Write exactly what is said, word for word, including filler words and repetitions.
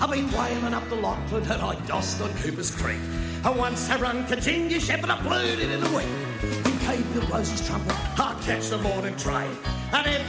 I've been whaling up the Lachlan and I dossed on Cooper's Creek. And once I run Virginia Shepherd, I blued it in a week. When Gabriel blows his trumpet, I catch the morning train. And